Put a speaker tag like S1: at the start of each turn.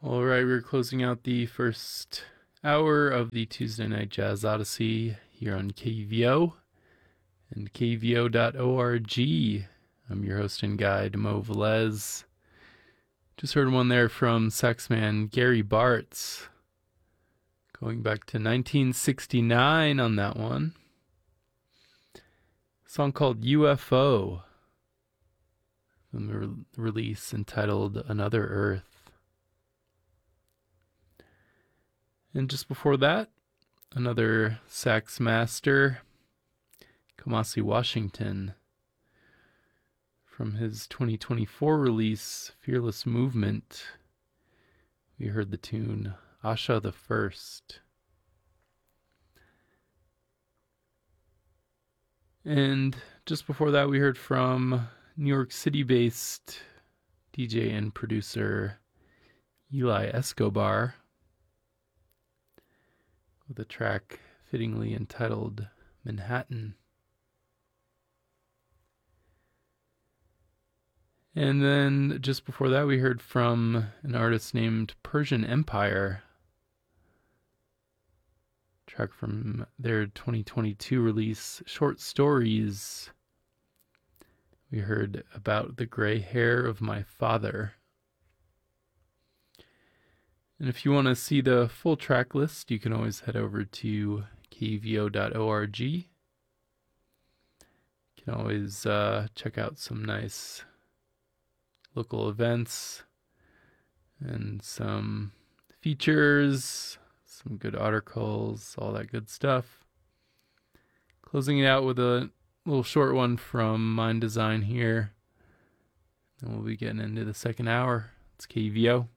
S1: All right, we're closing out the first hour of the Tuesday Night Jazz Odyssey here on KVO and KVO.org. I'm your host and guide, Mo Velez. Just heard one there from saxman Gary Bartz, going back to 1969 on that one. A song called UFO, from the release entitled Another Earth. And just before that, another sax master, Kamasi Washington, from his 2024 release, Fearless Movement. We heard the tune Asha the First. And just before that, we heard from New York City-based DJ and producer Eli Escobar, with a track fittingly entitled Manhattan. And then just before that, we heard from an artist named Persian Empire, track from their 2022 release, Short Stories. We heard About the Gray Hair of My Father. And if you want to see the full track list, you can always head over to kvo.org. You can always check out some nice local events and some features, some good articles, all that good stuff. Closing it out with a little short one from Mind Design here. And we'll be getting into the second hour. It's KVO.